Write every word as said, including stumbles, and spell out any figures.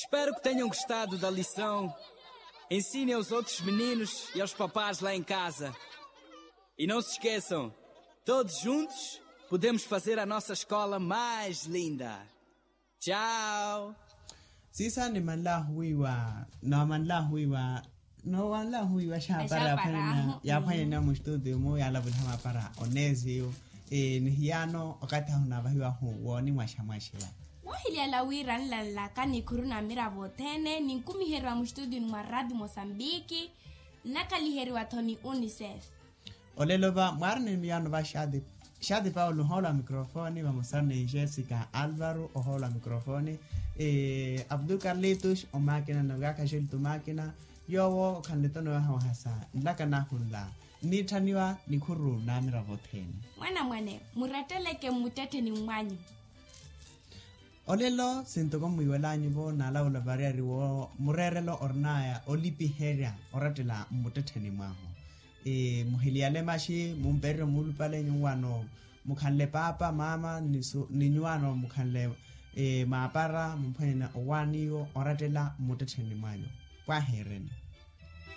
Espero que tenham gostado da lição. Ensinem aos outros meninos e aos papás lá em casa. E não se esqueçam, todos juntos podemos fazer a nossa escola mais linda. Tchau! Sisa ni manla huiwa, no manla huiwa, no manla huiwa shapara pana, ya pana na mustudio mo ya la bulhama para onesio, e nihiano wakati hunabahiwa huo ni mwashamashila. Wahili ala wira nla kani kuruna mira votene, ninkumi herwa mustudio mwa Radio Mosambiki, nakali herwa Tony UNICEF. Olelova mwarne miyano ba shadi. Shadi Paulo hola mikrofoni, vamos a ver Jessica Álvaro o hola mikrofoni, eh Abdul Carlitos o máquina no gaka shil tu máquina, yo wo kanleto no ha hasa, ndaka na hunla. Ni taniwa ni kuru na mira votene. Mwana mwane, muratele ke mutete ni mwanyu. Olelo sinto como iwelanyi bo na la ula bariari wo murerelo ornaya olipi heria oratela mutete ni mwaho. E muhiliale mashi mumpere mulupale nyuano mukhanle papa mama ni nyuano mukhanle e mapara muphena owaniyo oratela mutetheni mwanyo kwa hereni.